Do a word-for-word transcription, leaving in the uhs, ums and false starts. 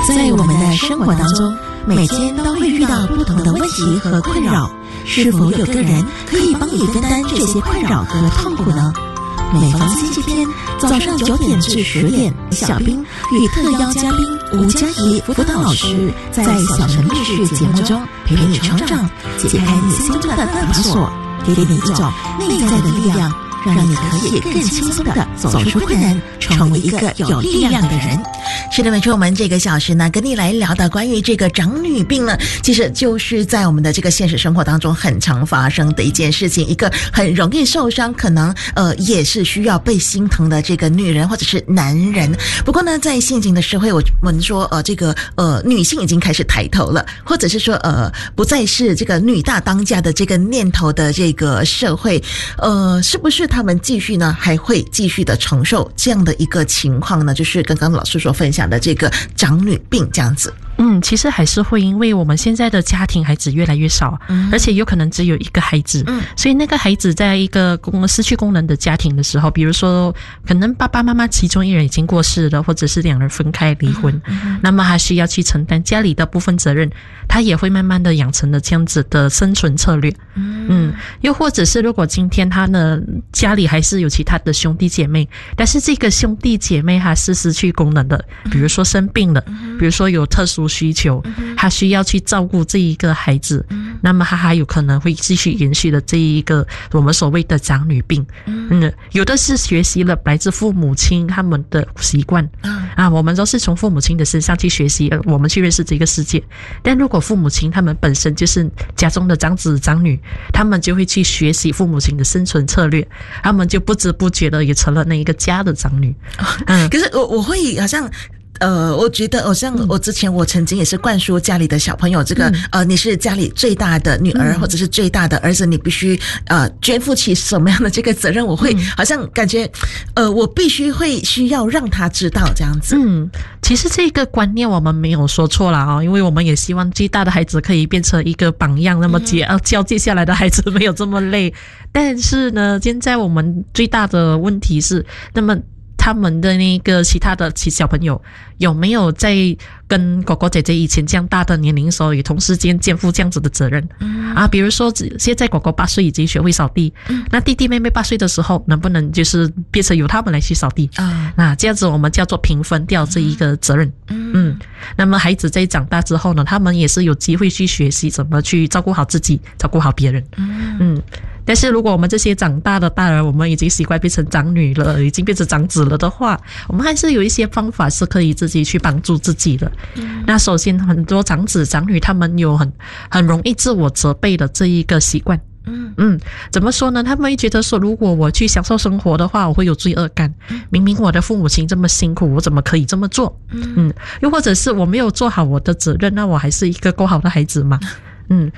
在我们的生活当中，每天都会遇到不同的问题和困扰，是否有个人可以帮你分担这些困扰和痛苦呢？每逢星期天早上九点至十点，小兵与特邀嘉宾吴佳怡辅导老师在小城故事节目中陪你成长，解开你心中的那把锁，给你一种内在的力量，让你可以更轻松地走出困难，成为一个有力量的人。 是的，没错，我们这个小时呢，跟你来聊的关于这个长女病呢，其实就是在我们的这个现实生活当中很常发生的一件事情，一个很容易受伤，可能呃也是需要被心疼的这个女人或者是男人。不过呢，在现今的社会，我们说呃这个呃女性已经开始抬头了，或者是说呃不再是这个女大当家的这个念头的这个社会，呃是不是他们继续呢还会继续的承受这样的一个情况呢？就是刚刚老师所分享的这个长女病这样子。 嗯，其实还是会，因为我们现在的家庭孩子越来越少，嗯、而且有可能只有一个孩子，嗯、所以那个孩子在一个功失去功能的家庭的时候，比如说可能爸爸妈妈其中一人已经过世了，或者是两人分开离婚，嗯嗯、那么他需要去承担家里的部分责任，他也会慢慢的养成了这样子的生存策略。嗯, 嗯又或者是如果今天他呢家里还是有其他的兄弟姐妹，但是这个兄弟姐妹他是失去功能的，比如说生病了，嗯、比如说有特殊需求，他需要去照顾这一个孩子，嗯、那么他还有可能会继续延续的这一个我们所谓的长女病。嗯，有的是学习了来自父母亲他们的习惯，嗯、啊，我们都是从父母亲的身上去学习，我们去认识这个世界。但如果父母亲他们本身就是家中的长子长女，他们就会去学习父母亲的生存策略，他们就不知不觉的也成了那一个家的长女。 嗯，可是我我会好像。呃，我觉得好像我之前我曾经也是灌输家里的小朋友这个、嗯、呃，你是家里最大的女儿、嗯、或者是最大的儿子，你必须呃肩负起什么样的这个责任，我会好像感觉呃我必须会需要让他知道这样子。 嗯，其实这个观念我们没有说错啦啊、哦，因为我们也希望最大的孩子可以变成一个榜样，那么接呃教接下来的孩子没有这么累。但是呢，现在我们最大的问题是，那么他们的那个其他的其小朋友有没有在跟哥哥姐姐以前这样大的年龄时候也同时间肩负这样子的责任、嗯、啊？比如说现在哥哥八岁已经学会扫地、嗯、那弟弟妹妹八岁的时候能不能就是变成由他们来去扫地、嗯、那这样子我们叫做平分掉这一个责任。 嗯, 嗯那么孩子在长大之后呢，他们也是有机会去学习怎么去照顾好自己，照顾好别人。嗯嗯但是如果我们这些长大的大人，我们已经习惯变成长女了，已经变成长子了的话，我们还是有一些方法是可以自己去帮助自己的。嗯、那首先很多长子长女他们有很很容易自我责备的这一个习惯。嗯嗯，怎么说呢？他们会觉得说，如果我去享受生活的话，我会有罪恶感。明明我的父母亲这么辛苦，我怎么可以这么做？嗯，又或者是我没有做好我的责任，那我还是一个够好的孩子嘛？嗯。